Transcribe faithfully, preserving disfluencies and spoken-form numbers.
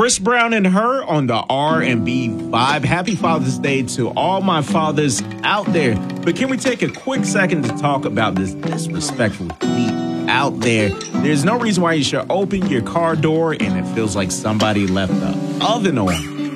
Chris Brown and Her on the R and B vibe. Happy Father's Day to all my fathers out there. But can we take a quick second to talk about this disrespectful heat out there? There's no reason why you should open your car door and it feels like somebody left the oven on.